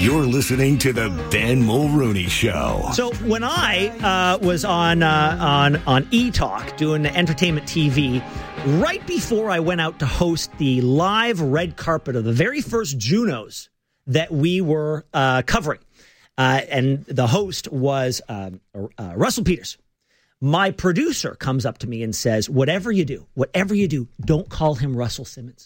You're listening to the Ben Mulrooney Show. So when I was on E-Talk doing the entertainment TV, right before I went out to host the live red carpet of the very first Junos that we were covering, and the host was Russell Peters, my producer comes up to me and says, whatever you do, don't call him Russell Simmons.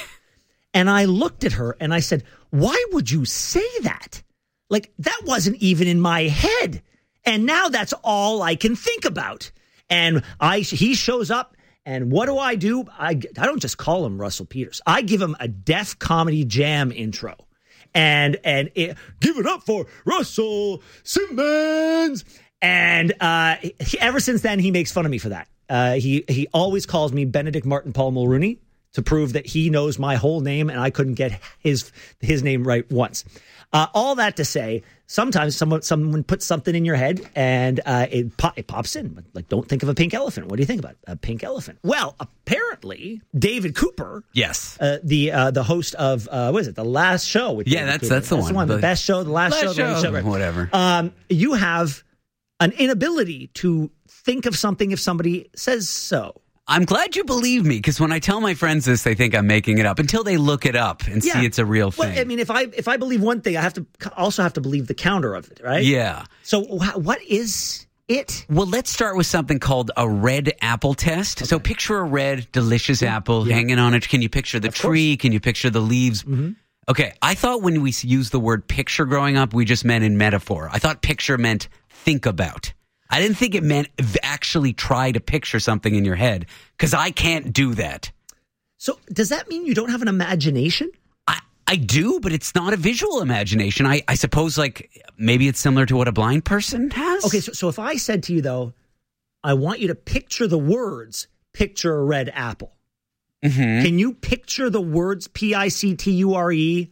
And I looked at her and I said, why would you say that? Like, that wasn't even in my head. And now that's all I can think about. And he shows up, and what do? I don't just call him Russell Peters. I give him a Def Comedy Jam intro. And give it up for Russell Simmons. And ever since then, he makes fun of me for that. He always calls me Benedict Martin Paul Mulrooney, to prove that he knows my whole name and I couldn't get his name right once. All that to say, sometimes someone puts something in your head and it pops in. Like, don't think of a pink elephant. What do you think about a pink elephant? Well, apparently, David Cooper, yes, the host of what is it, The Last Show? With that's the one. The best show, the last show, right. Whatever. You have an inability to think of something if somebody says so. I'm glad you believe me, because when I tell my friends this, they think I'm making it up until they look it up and see it's a real thing. Well, I mean, if I believe one thing, I also have to believe the counter of it, right? Yeah. So what is it? Well, let's start with something called a red apple test. Okay. So picture a red, delicious apple hanging on it. Can you picture the tree? Can you picture the leaves? Mm-hmm. Okay, I thought when we used the word picture growing up, we just meant in metaphor. I thought picture meant think about. I didn't think it meant actually try to picture something in your head, because I can't do that. So does that mean you don't have an imagination? I do, but it's not a visual imagination. I suppose, like, maybe it's similar to what a blind person has. Okay, so if I said to you, though, I want you to picture the words, picture a red apple. Mm-hmm. Can you picture the words PICTURE?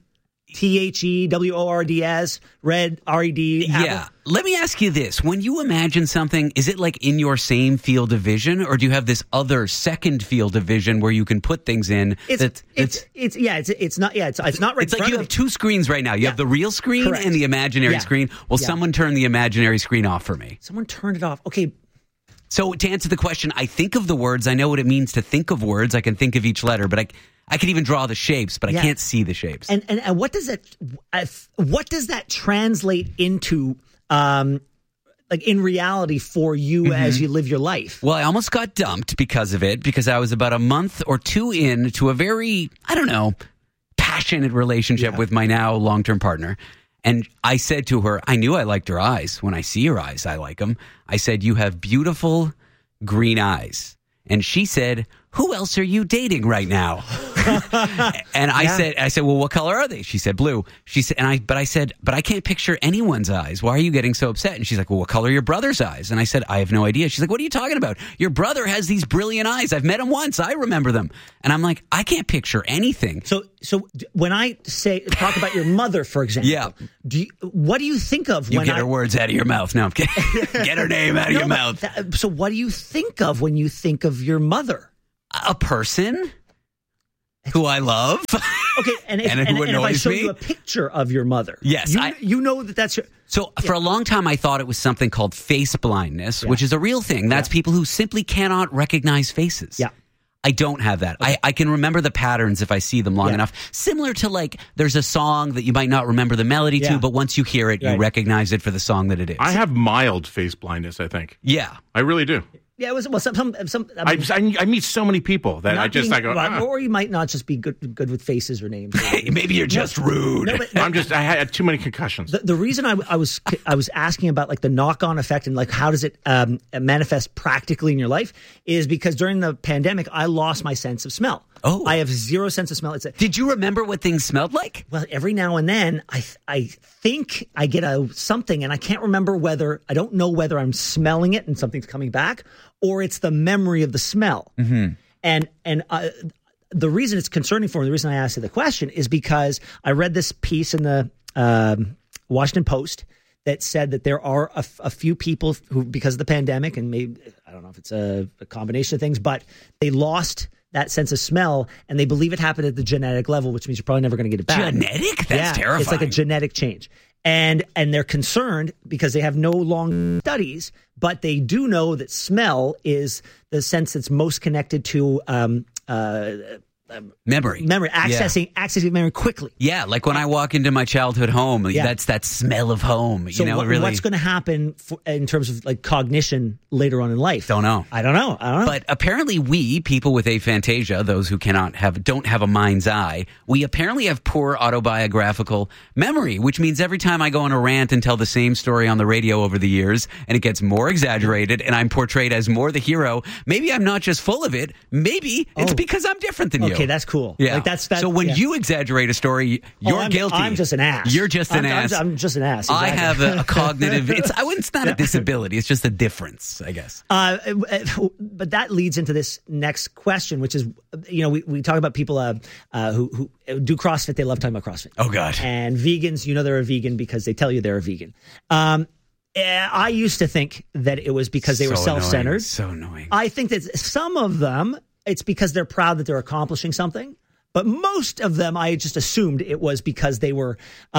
THEWORDS, red, RED. Yeah. Let me ask you this. When you imagine something, is it like in your same field of vision, or do you have this other second field of vision where you can put things in? It's not right. It's like you have two screens right now. You have the real screen and the imaginary screen. Well, someone turn the imaginary screen off for me. Someone turned it off. Okay. So to answer the question, I think of the words. I know what it means to think of words. I can think of each letter, but I can even draw the shapes, but I can't see the shapes. And what does that translate into, like, in reality for you as you live your life? Well, I almost got dumped because of it, because I was about a month or two into a very, passionate relationship with my now long-term partner. And I said to her, I knew I liked her eyes. When I see her eyes, I like them. I said, you have beautiful green eyes. And she said, who else are you dating right now? And I said, well, what color are they? She said, blue. She said, but I can't picture anyone's eyes. Why are you getting so upset? And she's like, well, what color are your brother's eyes? And I said, I have no idea. She's like, what are you talking about? Your brother has these brilliant eyes. I've met him once. I remember them. And I'm like, I can't picture anything. So when I talk about your mother, for example, what do you think of when her words out of your mouth? No, I'm kidding. Get her name out of your mouth. So what do you think of when you think of your mother? A person who I love. Okay, and if I show you a picture of your mother, yes, you know that's your. So for a long time, I thought it was something called face blindness, which is a real thing. That's people who simply cannot recognize faces. Yeah. I don't have that. Okay. I can remember the patterns if I see them long enough. Similar to, like, there's a song that you might not remember the melody to, but once you hear it, you recognize it for the song that it is. I have mild face blindness, I think. Yeah. I really do. Yeah, it was I meet so many people that or you might not just be good with faces or names. Maybe you're just rude. I had too many concussions. The reason I was asking about, like, the knock-on effect and, like, how does it manifest practically in your life is because during the pandemic I lost my sense of smell. Oh, I have zero sense of smell. Did you remember what things smelled like? Well, every now and then I think I get something, and I can't remember I don't know whether I'm smelling it and something's coming back, or it's the memory of the smell. Mm-hmm. And the reason it's concerning for me, the reason I asked you the question, is because I read this piece in the Washington Post that said that there are a few people who, because of the pandemic, and maybe I don't know if it's a combination of things, but they lost that sense of smell, and they believe it happened at the genetic level, which means you're probably never going to get it back. Genetic? That's terrifying. It's like a genetic change. And they're concerned because they have no long studies, but they do know that smell is the sense that's most connected to memory, accessing memory quickly. Yeah, like when I walk into my childhood home, that's that smell of home. So what's going to happen in terms of like cognition later on in life? Don't know. I don't know. But apparently, people with aphantasia, those who don't have a mind's eye, we apparently have poor autobiographical memory, which means every time I go on a rant and tell the same story on the radio over the years, and it gets more exaggerated, and I'm portrayed as more the hero, maybe I'm not just full of it. Maybe it's because I'm different than you. Okay, that's cool. Yeah. Like that's so when you exaggerate a story, you're guilty. I'm just an ass. You're just an ass. I'm just an ass. Exactly. I have a cognitive. It's not a disability. It's just a difference, I guess. But that leads into this next question, which is, we talk about people who do CrossFit. They love talking about CrossFit. Oh God. And vegans, they're a vegan because they tell you they're a vegan. I used to think that it was because they were self-centered. So annoying. I think that some of them, it's because they're proud that they're accomplishing something. But most of them, I just assumed it was because they are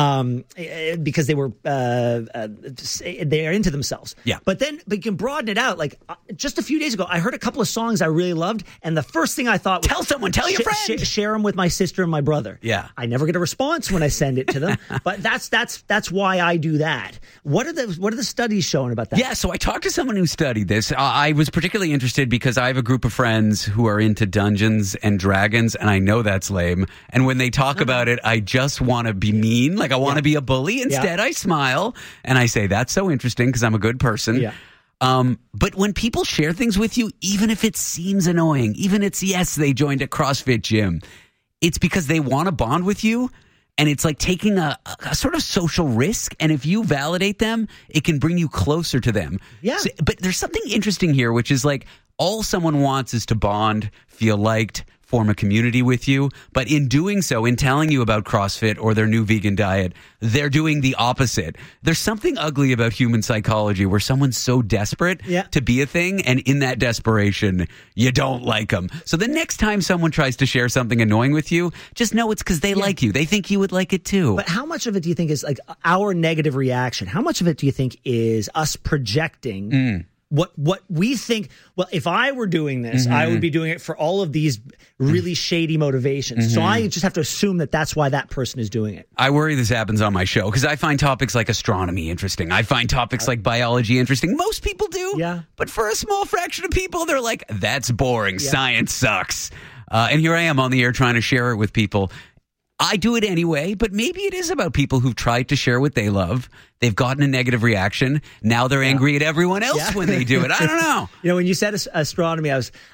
into themselves. Yeah. But you can broaden it out. Like just a few days ago, I heard a couple of songs I really loved, and the first thing I thought was, tell your friend, share them with my sister and my brother. Yeah. I never get a response when I send it to them, but that's why I do that. What are the studies showing about that? Yeah. So I talked to someone who studied this. I was particularly interested because I have a group of friends who are into Dungeons and Dragons, and I know that's lame. And when they talk about it, I just want to be mean. Like I want to be a bully. Instead, I smile and I say, that's so interesting because I'm a good person. Yeah. But when people share things with you, even if it seems annoying, even they joined a CrossFit gym, it's because they want to bond with you. And it's like taking a sort of social risk. And if you validate them, it can bring you closer to them. Yeah. So, but there's something interesting here, which is like all someone wants is to bond, feel liked, form a community with you. But in doing so, in telling you about CrossFit or their new vegan diet, they're doing the opposite. There's something ugly about human psychology where someone's so desperate to be a thing, and in that desperation, you don't like them. So the next time someone tries to share something annoying with you, just know it's because they like you. They think you would like it too. But how much of it do you think is like our negative reaction? How much of it do you think is us projecting what we think? Well, if I were doing this, I would be doing it for all of these really shady motivations. So I just have to assume that that's why that person is doing it. I worry this happens on my show because I find topics like astronomy interesting. I find topics like biology interesting. Most people do. Yeah. But for a small fraction of people, they're like, that's boring. Yeah. Science sucks. And here I am on the air trying to share it with people. I do it anyway, but maybe it is about people who've tried to share what they love. They've gotten a negative reaction. Now they're angry at everyone else when they do it. I don't know. When you said astronomy,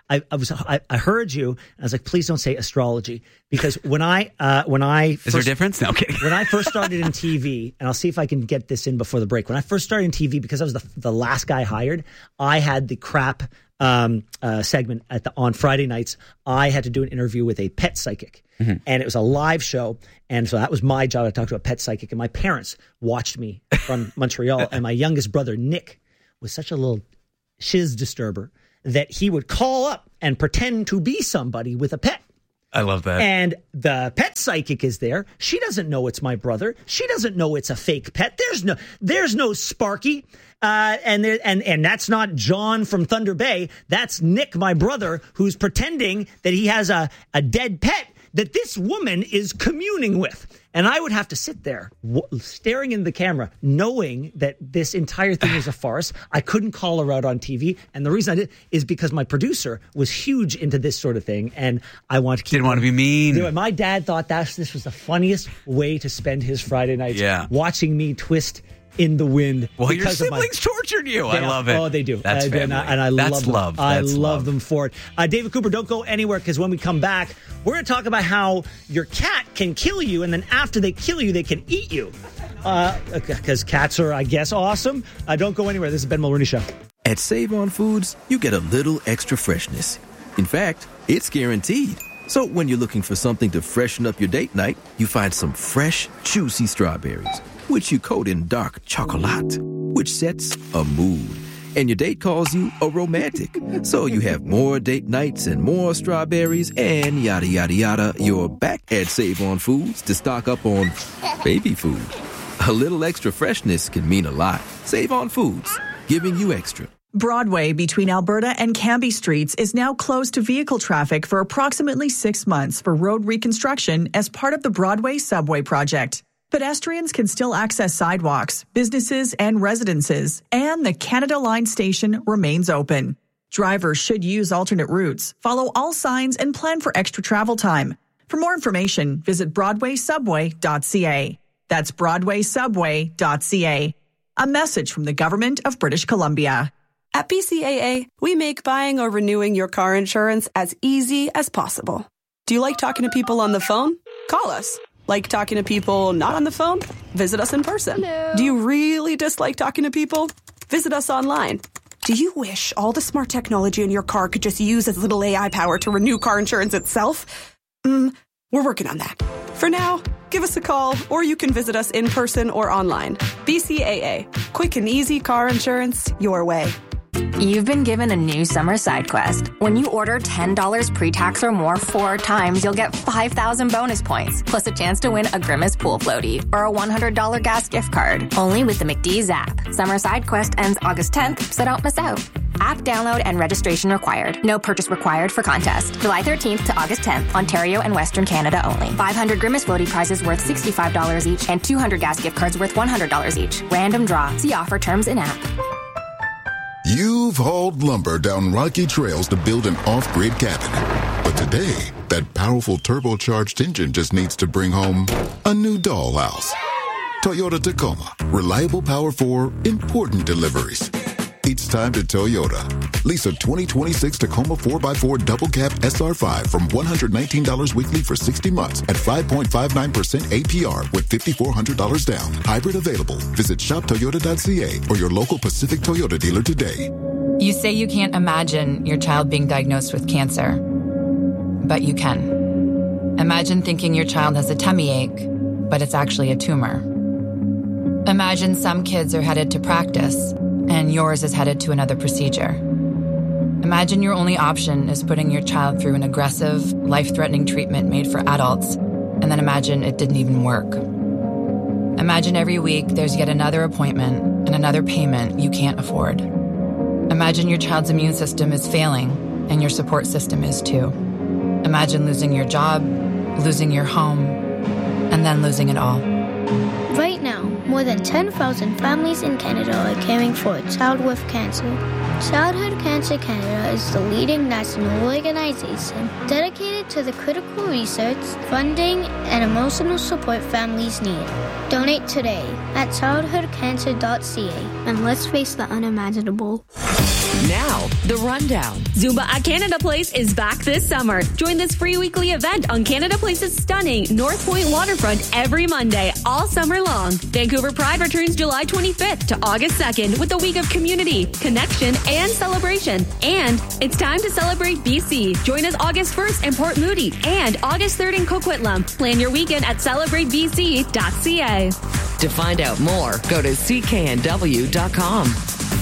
I heard you, and I was like, please don't say astrology, because when I is there a difference? No, kidding. When I first started in TV, and I'll see if I can get this in before the break. When I first started in TV, because I was the last guy hired, I had the crap segment on Friday nights. I had to do an interview with a pet psychic. And it was a live show. And so that was my job. I talked to a pet psychic. And my parents watched me from Montreal. And my youngest brother, Nick, was such a little shiz disturber that he would call up and pretend to be somebody with a pet. I love that. And the pet psychic is there. She doesn't know it's my brother. She doesn't know it's a fake pet. There's no Sparky. And that's not John from Thunder Bay. That's Nick, my brother, who's pretending that he has a dead pet that this woman is communing with. And I would have to sit there staring in the camera, knowing that this entire thing is a farce. I couldn't call her out on TV. And the reason I did is because my producer was huge into this sort of thing. And I want to keep... Didn't want to be mean. My dad thought this was the funniest way to spend his Friday nights, watching me twist in the wind. Well, your siblings tortured you. I love it. Oh, they do. That's family. And I That's love them. Love. I love them for it. David Cooper, don't go anywhere, because when we come back, we're going to talk about how your cat can kill you, and then after they kill you, they can eat you. Because cats are, I guess, awesome. Don't go anywhere. This is Ben Mulrooney Show. At Save On Foods, you get a little extra freshness. In fact, it's guaranteed. So when you're looking for something to freshen up your date night, you find some fresh, juicy strawberries, which you coat in dark chocolate, which sets a mood. and your date calls you a romantic. So you have more date nights and more strawberries and yada, yada, yada. You're back at Save On Foods to stock up on baby food. A little extra freshness can mean a lot. Save On Foods, giving you extra. Broadway between Alberta and Cambie Streets is now closed to vehicle traffic for approximately 6 months for road reconstruction as part of the Broadway subway project. Pedestrians can still access sidewalks, businesses, and residences, and the Canada Line station remains open. Drivers should use alternate routes, follow all signs, and plan for extra travel time. For more information, visit broadwaysubway.ca. That's broadwaysubway.ca. A message from the Government of British Columbia. At BCAA, we make buying or renewing your car insurance as easy as possible. Do you like talking to people on the phone? Call us. Like talking to people not on the phone? Visit us in person. Hello. Do you really dislike talking to people? Visit us online. Do you wish all the smart technology in your car could just use as little AI power to renew car insurance itself? We're working on that. For now, give us a call, or you can visit us in person or online. BCAA. Quick and easy car insurance your way. You've been given a new summer side quest. When you order $10 pre-tax or more 4 times, you'll get 5,000 bonus points, plus a chance to win a Grimace pool floaty or a $100 gas gift card. Only with the McDee's app. Summer side quest ends August 10th, so don't miss out. App download and registration required. No purchase required for contest. July 13th to August 10th, Ontario and Western Canada only. 500 Grimace floaty prizes worth $65 each and 200 gas gift cards worth $100 each. Random draw. See offer terms in app. You've hauled lumber down rocky trails to build an off-grid cabin. But today, that powerful turbocharged engine just needs to bring home a new dollhouse. Toyota Tacoma. Reliable power for important deliveries. It's time to Toyota. Lease a 2026 Tacoma 4x4 double cab SR5 from $119 weekly for 60 months at 5.59% APR with $5,400 down. Hybrid available. Visit shoptoyota.ca or your local Pacific Toyota dealer today. You say you can't imagine your child being diagnosed with cancer, but you can. Imagine thinking your child has a tummy ache, but it's actually a tumor. Imagine some kids are headed to practice and yours is headed to another procedure. Imagine your only option is putting your child through an aggressive, life-threatening treatment made for adults, and then imagine it didn't even work. Imagine every week there's yet another appointment and another payment you can't afford. Imagine your child's immune system is failing, and your support system is too. Imagine losing your job, losing your home, and then losing it all. Right now, more than 10,000 families in Canada are caring for a child with cancer. Childhood Cancer Canada is the leading national organization dedicated to the critical research, funding, and emotional support families need. Donate today at childhoodcancer.ca and let's face the unimaginable. Now, The Rundown. Zumba at Canada Place is back this summer. Join this free weekly event on Canada Place's stunning North Point waterfront every Monday, all summer long. Vancouver Pride returns July 25th to August 2nd with a week of community, connection, and celebration. And it's time to celebrate BC. Join us August 1st in Port Moody and August 3rd in Coquitlam. Plan your weekend at celebratebc.ca. To find out more, go to cknw.com.